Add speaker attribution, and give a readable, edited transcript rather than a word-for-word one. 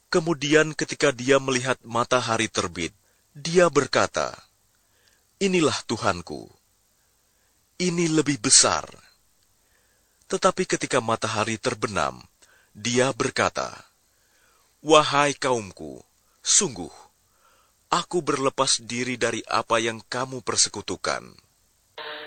Speaker 1: Kemudian ketika dia melihat matahari terbit, dia berkata, "Inilah Tuhanku, ini lebih besar." Tetapi ketika matahari terbenam, dia berkata, "Wahai kaumku, sungguh, aku berlepas diri dari apa yang kamu persekutukan."